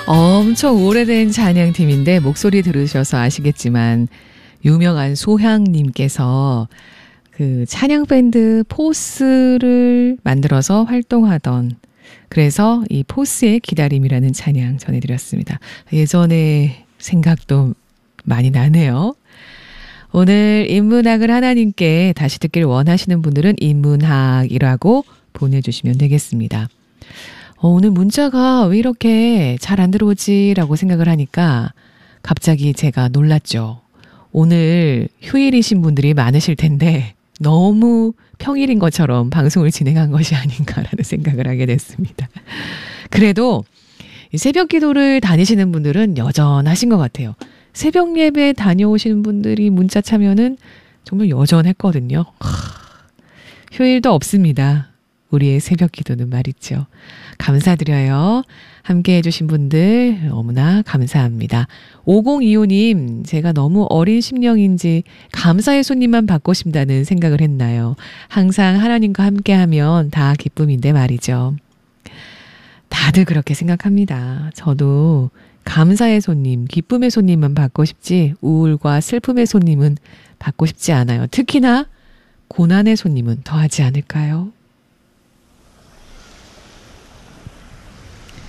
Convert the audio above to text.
엄청 오래된 찬양팀인데 목소리 들으셔서 아시겠지만 유명한 소향님께서 그 찬양밴드 포스를 만들어서 활동하던, 그래서 이 포스의 기다림이라는 찬양 전해드렸습니다. 예전의 생각도 많이 나네요. 오늘 인문학을 하나님께 다시 듣길 원하시는 분들은 인문학이라고 보내주시면 되겠습니다. 오늘 문자가 왜 이렇게 잘 안 들어오지라고 생각을 하니까 갑자기 제가 놀랐죠. 오늘 휴일이신 분들이 많으실 텐데 너무 평일인 것처럼 방송을 진행한 것이 아닌가라는 생각을 하게 됐습니다. 그래도 새벽 기도를 다니시는 분들은 여전하신 것 같아요. 새벽 예배 다녀오시는 분들이 문자 참여는 정말 여전했거든요. 휴일도 없습니다. 우리의 새벽 기도는 말이죠. 감사드려요. 함께 해주신 분들 너무나 감사합니다. 5025님, 제가 너무 어린 심령인지 감사의 손님만 받고 싶다는 생각을 했나요? 항상 하나님과 함께하면 다 기쁨인데 말이죠. 다들 그렇게 생각합니다. 저도 감사의 손님, 기쁨의 손님만 받고 싶지 우울과 슬픔의 손님은 받고 싶지 않아요. 특히나 고난의 손님은 더하지 않을까요?